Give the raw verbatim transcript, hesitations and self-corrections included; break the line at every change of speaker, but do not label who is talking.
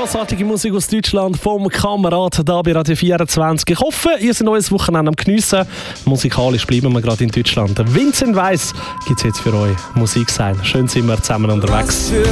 Grossartige Musik aus Deutschland vom Kamerad hier bei Radio vierundzwanzig. Ich hoffe, ihr seid neues Wochenende am Geniessen. Musikalisch bleiben wir gerade in Deutschland. Vincent Weiss gibt es jetzt für euch Musik sein. Schön sind wir zusammen unterwegs.